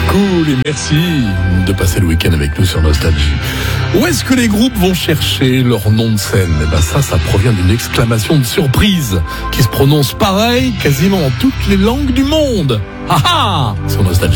Cool et merci de passer le week-end avec nous sur Nostalgie. Où est-ce que les groupes vont chercher leur nom de scène ? Eh ben ça provient d'une exclamation de surprise qui se prononce pareil quasiment en toutes les langues du monde. Ah ah ! Sur Nostalgie.